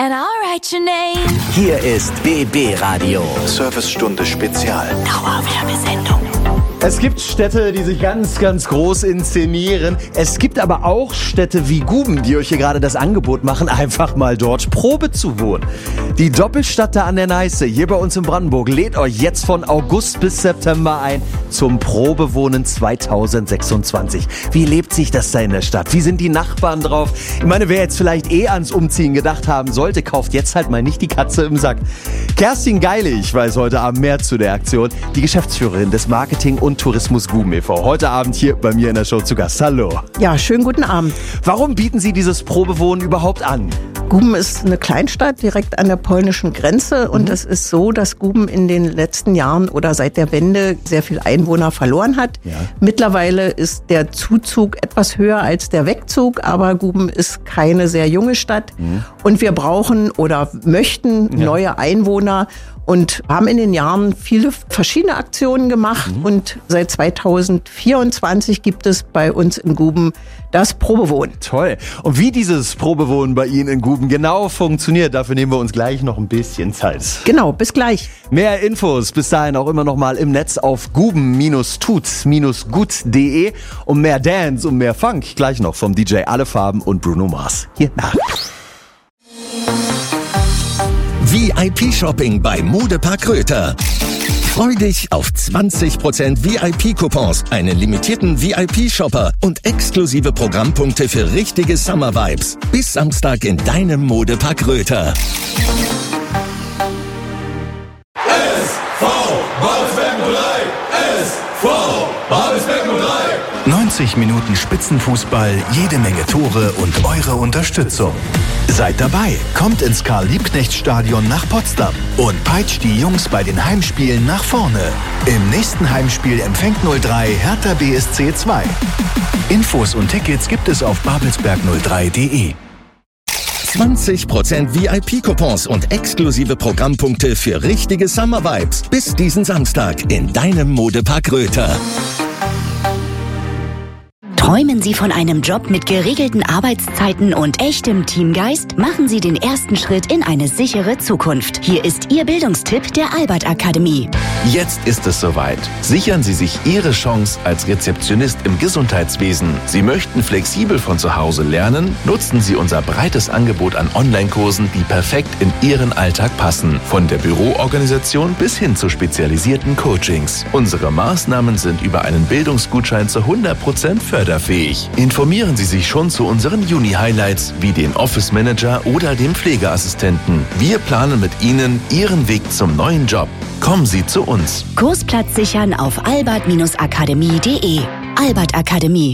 and I'll write your name. Hier ist BB Radio. Servicestunde Spezial. Dauerwerbesendung. Es gibt Städte, die sich ganz, ganz groß inszenieren. Es gibt aber auch Städte wie Guben, die euch hier gerade das Angebot machen, einfach mal dort Probe zu wohnen. Die Doppelstadt da an der Neiße, hier bei uns in Brandenburg, lädt euch jetzt von August bis September ein zum Probewohnen 2026. Wie lebt sich das da in der Stadt? Wie sind die Nachbarn drauf? Ich meine, wer jetzt vielleicht ans Umziehen gedacht haben sollte, kauft jetzt halt mal nicht die Katze im Sack. Kerstin Geilig weiß heute Abend mehr zu der Aktion. Die Geschäftsführerin des Marketing- und Tourismus Guben e.V. Heute Abend hier bei mir in der Show zu Gast. Hallo. Ja, schönen guten Abend. Warum bieten Sie dieses Probewohnen überhaupt an? Guben ist eine Kleinstadt direkt an der polnischen Grenze und es ist so, dass Guben in den letzten Jahren oder seit der Wende sehr viel Einwohner verloren hat. Ja. Mittlerweile ist der Zuzug etwas höher als der Wegzug, aber Guben ist keine sehr junge Stadt und wir brauchen oder möchten neue Einwohner und haben in den Jahren viele verschiedene Aktionen gemacht und seit 2024 gibt es bei uns in Guben das Probewohnen. Toll. Und wie dieses Probewohnen bei Ihnen in Guben genau funktioniert, dafür nehmen wir uns gleich noch ein bisschen Zeit. Genau, bis gleich. Mehr Infos bis dahin auch immer noch mal im Netz auf guben-tut-gut.de und mehr Dance und mehr Funk gleich noch vom DJ Alle Farben und Bruno Mars. Hier nach. VIP-Shopping bei Modepark Röther. Freu dich auf 20% VIP-Coupons, einen limitierten VIP-Shopper und exklusive Programmpunkte für richtige Summer-Vibes. Bis Samstag in deinem Modepark Röther. SV Babelsberg 03! SV Babelsberg 03! 90 Minuten Spitzenfußball, jede Menge Tore und eure Unterstützung. Seid dabei, kommt ins Karl-Liebknecht-Stadion nach Potsdam und peitscht die Jungs bei den Heimspielen nach vorne. Im nächsten Heimspiel empfängt 03 Hertha BSC 2. Infos und Tickets gibt es auf babelsberg03.de. 20% VIP-Coupons und exklusive Programmpunkte für richtige Summer-Vibes. Bis diesen Samstag in deinem Modepark Röther. Träumen Sie von einem Job mit geregelten Arbeitszeiten und echtem Teamgeist? Machen Sie den ersten Schritt in eine sichere Zukunft. Hier ist Ihr Bildungstipp der Albert Akademie. Jetzt ist es soweit. Sichern Sie sich Ihre Chance als Rezeptionist im Gesundheitswesen. Sie möchten flexibel von zu Hause lernen? Nutzen Sie unser breites Angebot an Online-Kursen, die perfekt in Ihren Alltag passen. Von der Büroorganisation bis hin zu spezialisierten Coachings. Unsere Maßnahmen sind über einen Bildungsgutschein zu 100% förderfähig. Informieren Sie sich schon zu unseren Juni-Highlights wie den Office Manager oder dem Pflegeassistenten. Wir planen mit Ihnen Ihren Weg zum neuen Job. Kommen Sie zu uns. Kursplatz sichern auf albert-akademie.de. Albert Akademie.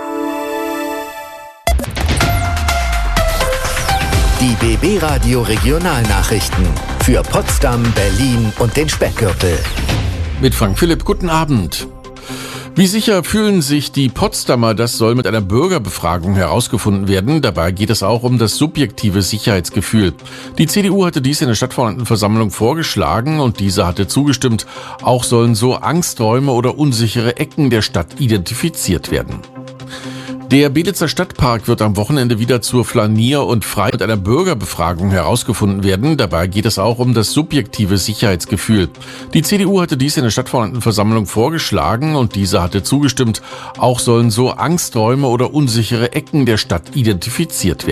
Die BB Radio Regionalnachrichten für Potsdam, Berlin und den Speckgürtel. Mit Frank Philipp, guten Abend. Wie sicher fühlen sich die Potsdamer? Das soll mit einer Bürgerbefragung herausgefunden werden. Dabei geht es auch um das subjektive Sicherheitsgefühl. Die CDU hatte dies in der Stadtverordnetenversammlung vorgeschlagen und diese hatte zugestimmt. Auch sollen so Angsträume oder unsichere Ecken der Stadt identifiziert werden. Der Belitzer Stadtpark wird am Wochenende wieder zur Flanier- und mit einer Bürgerbefragung herausgefunden werden. Dabei geht es auch um das subjektive Sicherheitsgefühl. Die CDU hatte dies in der Stadtverordnetenversammlung vorgeschlagen und diese hatte zugestimmt. Auch sollen so Angsträume oder unsichere Ecken der Stadt identifiziert werden.